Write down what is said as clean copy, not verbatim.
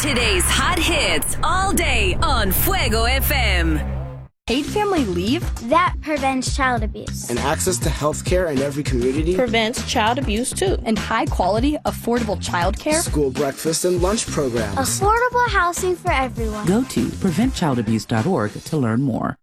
Today's hot hits all day on Fuego FM. Paid family leave? That prevents child abuse. And access to health care in every community prevents child abuse too. And high quality, affordable childcare? School breakfast and lunch programs. Affordable housing for everyone. Go to preventchildabuse.org to learn more.